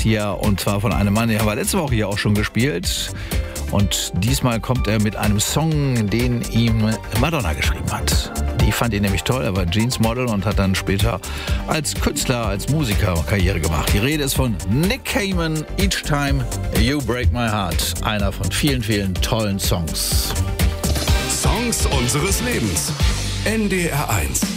hier, und zwar von einem Mann, der haben wir letzte Woche hier auch schon gespielt. Und diesmal kommt er mit einem Song, den ihm Madonna geschrieben hat. Die fand ihn nämlich toll. Er war Jeans-Model und hat dann später als Künstler, als Musiker Karriere gemacht. Die Rede ist von Nick Cayman, Each Time You Break My Heart. Einer von vielen, vielen tollen Songs. Songs unseres Lebens. NDR 1.